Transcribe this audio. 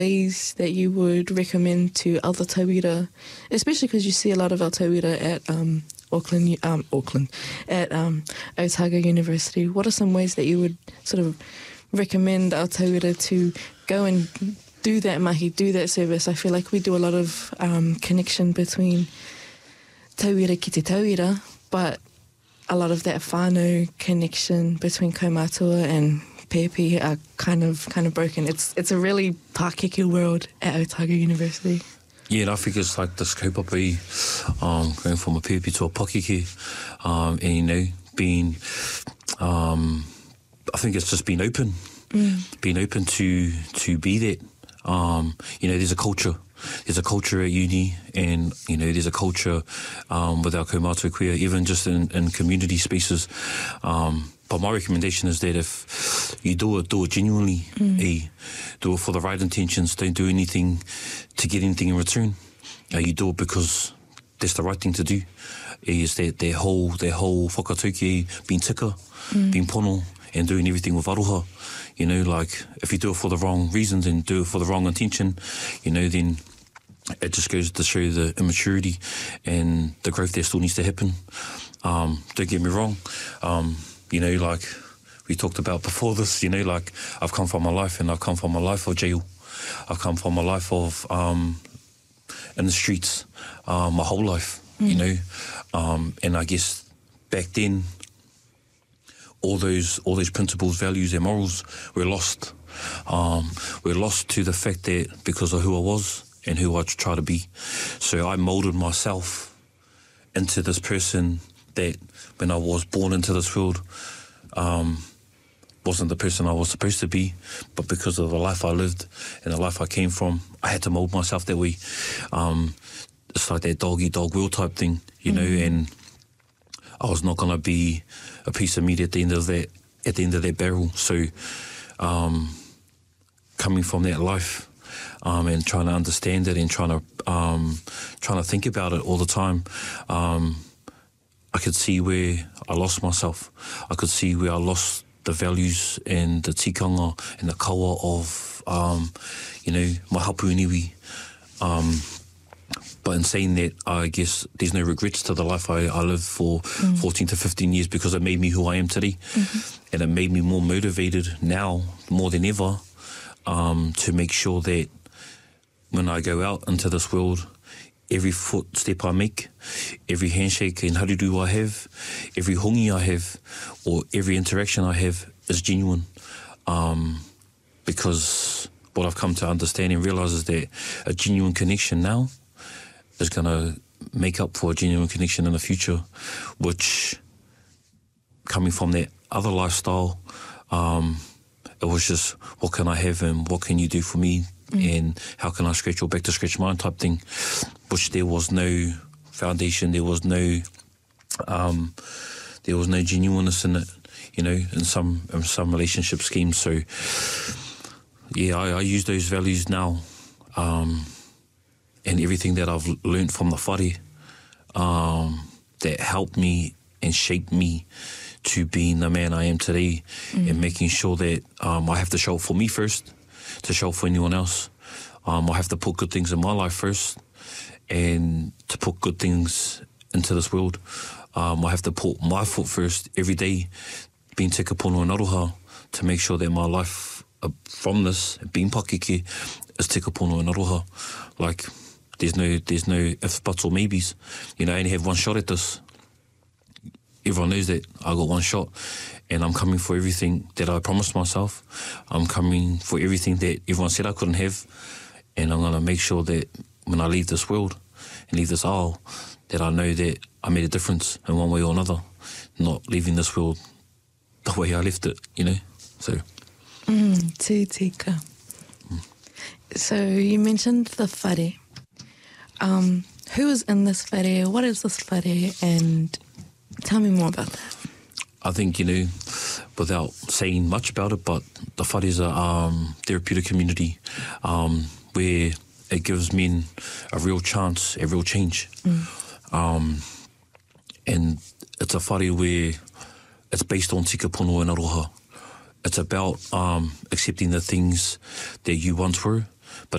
ways that you would recommend to other tauira, especially because you see a lot of our tauira at at Otago University. What are some ways that you would sort of recommend our tauira to go and do that mahi, do that service? I feel like we do a lot of connection between tauira ki te tauira, but a lot of that whānau connection between kaumātua and Pepe are kind of broken. It's a really Pākeke world at Otago University. Yeah, and I think it's like this kaupapa, going from a Pepe to a Pākeke, and being, I think it's just being open, being open to be that. There's a culture. There's a culture at uni, and there's a culture with our kaumātua queer, even just in community spaces. But my recommendation is that if you do it genuinely. Do it for the right intentions. Don't do anything to get anything in return. You do it because that's the right thing to do. Is that their whole whakatauki being tika, being pono, and doing everything with aroha. Like if you do it for the wrong reasons and do it for the wrong intention, then it just goes to show the immaturity and the growth that still needs to happen. Don't get me wrong. Like we talked about before this, like I've come from my life, and I've come from a life of jail. I've come from a life of in the streets my whole life, and I guess back then all those principles, values and morals were lost. We're lost to the fact that because of who I was and who I try to be. So I moulded myself into this person that when I was born into this world wasn't the person I was supposed to be, but because of the life I lived and the life I came from, I had to mould myself that way. It's like that dog-eat-dog world type thing, and I was not going to be a piece of meat at the end of that barrel. So coming from that life and trying to understand it and trying to think about it all the time, I could see where I lost myself. I could see where I lost the values and the tikanga and the kawa of, my hapu iwi. But in saying that, I guess there's no regrets to the life I lived for 14 to 15 years, because it made me who I am today. And it made me more motivated now, more than ever, to make sure that when I go out into this world, every footstep I make, every handshake and hariru I have, every hongi I have, or every interaction I have is genuine. Because what I've come to understand and realise is that a genuine connection now is going to make up for a genuine connection in the future, which, coming from that other lifestyle, it was just, what can I have and what can you do for me, and how can I scratch your back to scratch mine type thing, which there was no foundation, there was no genuineness in it, in some relationship schemes. So yeah, I use those values now, and everything that I've learned from the whare, that helped me and shaped me to being the man I am today, and making sure that I have to show up for me first, to show up for anyone else. I have to put good things in my life first, and to put good things into this world. I have to put my foot first every day, being tika pono and aroha, to make sure that my life from this, being Pākeke, is tika pono and aroha. Like, there's no ifs, buts or maybes. I only have one shot at this. Everyone knows that I got one shot, and I'm coming for everything that I promised myself. I'm coming for everything that everyone said I couldn't have, and I'm going to make sure that when I leave this world and leave this aisle, that I know that I made a difference in one way or another, not leaving this world the way I left it, So. Tika. So you mentioned the whare. Who is in this whare? What is this whare? And tell me more about that. I think, without saying much about it, but the whare is a therapeutic community where it gives men a real chance, a real change. And it's a whare where it's based on tika pono and aroha. It's about accepting the things that you once were, but